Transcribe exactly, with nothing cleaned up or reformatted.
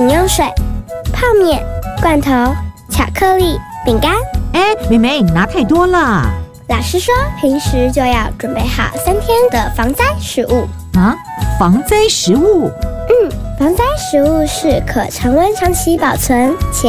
饮用水、泡面、罐头、巧克力、饼干。 哎，妹妹，你拿太多了。 老师说，平时就要准备好三天的防灾食物。 啊，防灾食物？ 嗯，防灾食物是可常温长期保存且